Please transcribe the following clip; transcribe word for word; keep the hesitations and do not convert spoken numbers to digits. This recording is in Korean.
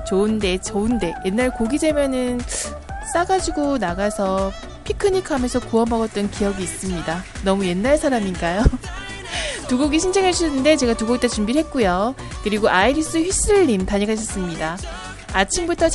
좋은데 좋은데 옛날 고기 재면은 싸가지고 나가서 피크닉 하면서 구워 먹었던 기억이 있습니다. 너무 옛날 사람인가요? 두 곡이 신청해 주셨는데 제가 두 곡 다 준비를 했고요. 그리고 아이리스 휘슬님 다녀가셨습니다. 아침부터